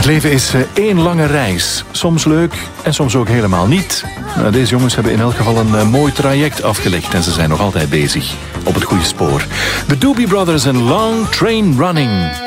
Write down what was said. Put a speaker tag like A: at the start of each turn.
A: leven is één lange reis. Soms leuk en soms ook helemaal niet. Deze jongens hebben in elk geval een mooi traject afgelegd en ze zijn nog altijd bezig op het goede spoor. De Doobie Brothers en Long Train Running.